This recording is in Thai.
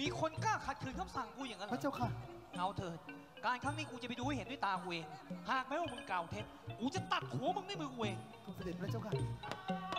มีคนกล้าขัดขืนคำสั่งกูอย่างนั้นเหรพอระเจ้าค่ะเอาเถิดการครั้งนี้กูจะไปดูให้เห็นด้วยตากูเองหากแม้ว่ามึงกล่าวเท็จกูจะตัดหัวมึงด้วยมือกูเองทูลเสด็จพระเจ้าค่ะ